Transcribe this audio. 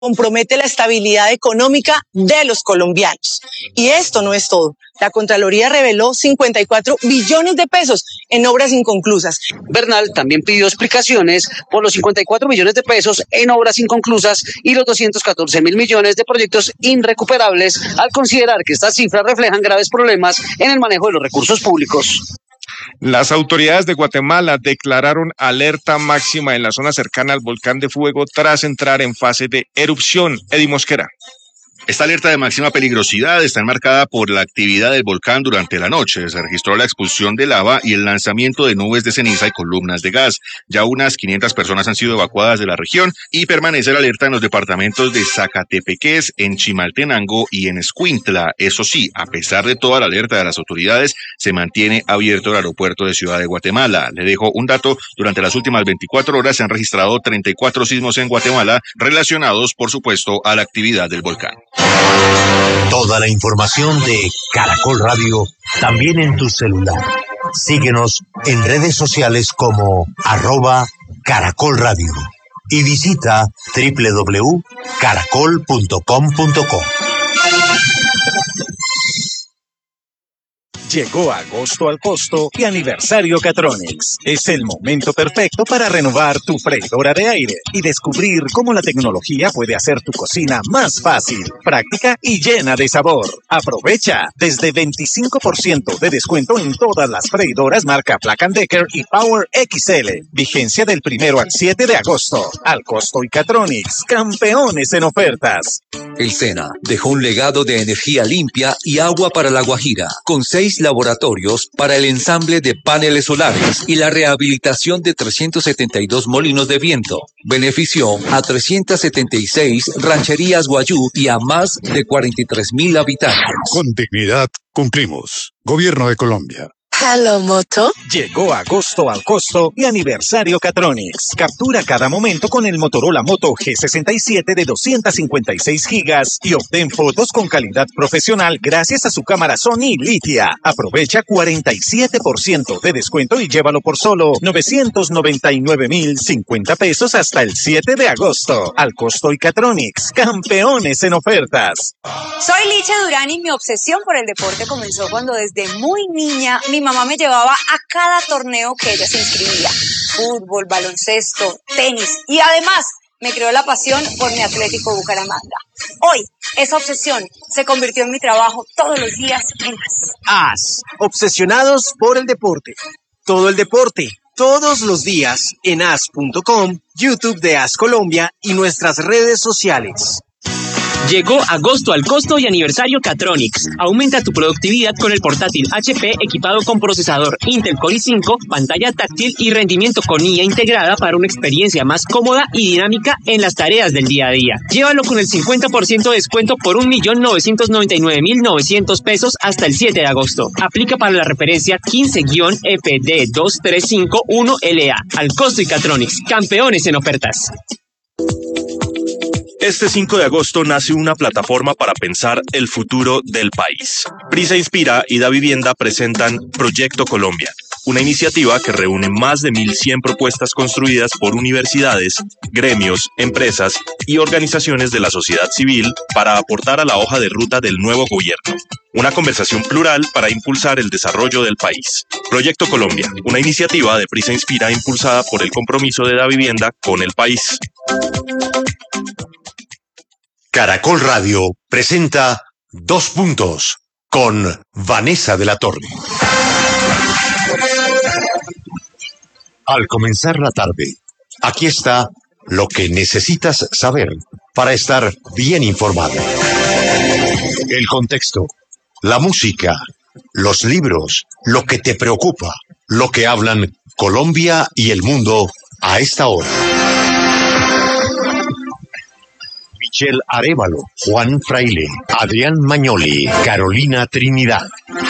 compromete la estabilidad económica de los colombianos. Y esto no es todo. La Contraloría reveló 54 billones de pesos en obras inconclusas. Bernal también pidió explicaciones por los 54 millones de pesos en obras inconclusas y los 214.000 millones de proyectos irrecuperables, al considerar que estas cifras reflejan graves problemas en el manejo de los recursos públicos. Las autoridades de Guatemala declararon alerta máxima en la zona cercana al volcán de Fuego tras entrar en fase de erupción. Eddie Mosquera. Esta alerta de máxima peligrosidad está enmarcada por la actividad del volcán durante la noche. Se registró la expulsión de lava y el lanzamiento de nubes de ceniza y columnas de gas. Ya unas 500 personas han sido evacuadas de la región y permanece la alerta en los departamentos de Zacatepeques, en Chimaltenango y en Escuintla. Eso sí, a pesar de toda la alerta de las autoridades, se mantiene abierto el aeropuerto de Ciudad de Guatemala. Le dejo un dato: durante las últimas 24 horas se han registrado 34 sismos en Guatemala relacionados, por supuesto, a la actividad del volcán. Toda la información de Caracol Radio también en tu celular. Síguenos en redes sociales como @Caracol Radio y visita www.caracol.com.co. Llegó agosto al costo y aniversario Catronics. Es el momento perfecto para renovar tu freidora de aire y descubrir cómo la tecnología puede hacer tu cocina más fácil, práctica y llena de sabor. Aprovecha desde 25% de descuento en todas las freidoras marca Black & Decker y Power XL. Vigencia del 1 al 7 de agosto. Al costo y Catronics, campeones en ofertas. El SENA dejó un legado de energía limpia y agua para La Guajira, con 6 laboratorios para el ensamble de paneles solares y la rehabilitación de 372 molinos de viento. Benefició a 376 rancherías guayú y a más de 43,000 habitantes. Con dignidad cumplimos. Gobierno de Colombia. Hello, Moto. Llegó agosto al costo y aniversario Catronics. Captura cada momento con el Motorola Moto G67 de 256 gigas y obtén fotos con calidad profesional gracias a su cámara Sony Litia. Aprovecha 47% de descuento y llévalo por solo 999,050 pesos hasta el 7 de agosto. Al costo y Catronics, campeones en ofertas. Soy Licha Durán y mi obsesión por el deporte comenzó cuando desde muy niña mi mamá me llevaba a cada torneo que ella se inscribía. Fútbol, baloncesto, tenis y además me creó la pasión por mi Atlético Bucaramanga. Hoy, esa obsesión se convirtió en mi trabajo todos los días en AS. AS, obsesionados por el deporte. Todo el deporte, todos los días en as.com, YouTube de AS Colombia y nuestras redes sociales. Llegó agosto al costo y aniversario Catronics. Aumenta tu productividad con el portátil HP equipado con procesador Intel Core i5, pantalla táctil y rendimiento con IA integrada para una experiencia más cómoda y dinámica en las tareas del día a día. Llévalo con el 50% de descuento por 1,999,900 pesos hasta el 7 de agosto. Aplica para la referencia 15-FD2351LA. Al costo y Catronics, campeones en ofertas. Este 5 de agosto nace una plataforma para pensar el futuro del país. Prisa Inspira y Da Vivienda presentan Proyecto Colombia, una iniciativa que reúne más de 1,100 propuestas construidas por universidades, gremios, empresas y organizaciones de la sociedad civil para aportar a la hoja de ruta del nuevo gobierno. Una conversación plural para impulsar el desarrollo del país. Proyecto Colombia, una iniciativa de Prisa Inspira impulsada por el compromiso de Da Vivienda con el país. Caracol Radio presenta 2 puntos con Vanessa de la Torre. Al comenzar la tarde, aquí está lo que necesitas saber para estar bien informado. El contexto, la música, los libros, lo que te preocupa, lo que hablan Colombia y el mundo a esta hora. Michelle Arévalo, Juan Fraile, Adrián Mañoli, Carolina Trinidad.